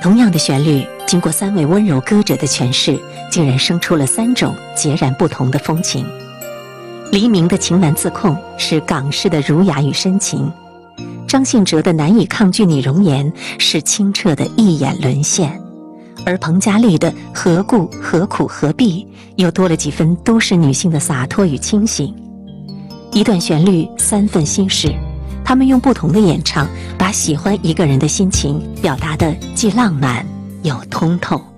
同样的旋律，经过3位温柔歌者的诠释，竟然生出了3种截然不同的风情。黎明的情难自控是港式的儒雅与深情，张信哲的难以抗拒你容颜是清澈的一眼沦陷，而彭佳丽的何故何苦何必又多了几分都市女性的洒脱与清醒。一段旋律3份心事，他们用不同的演唱，把喜欢一个人的心情表达得既浪漫又通透。